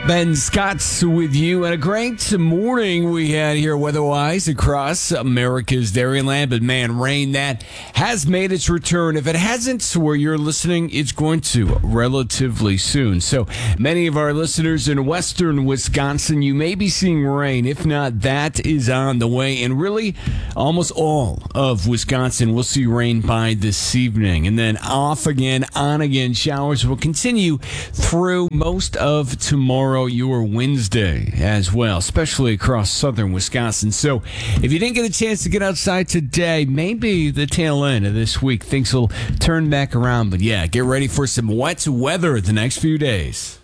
Ben Scott's with you, and a great morning we had here weather-wise across America's Dairyland. But man, rain that has made its return. If it hasn't, where you're listening, it's going to relatively soon. So many of our listeners in western Wisconsin, you may be seeing rain. If not, that is on the way. And really, almost all of Wisconsin will see rain by this evening. And then off again, on again. Showers will continue through most of tomorrow, your Wednesday as well, especially across southern Wisconsin. So if you didn't get a chance to get outside today, maybe the tail end of this week, things will turn back around. But yeah, get ready for some wet weather the next few days.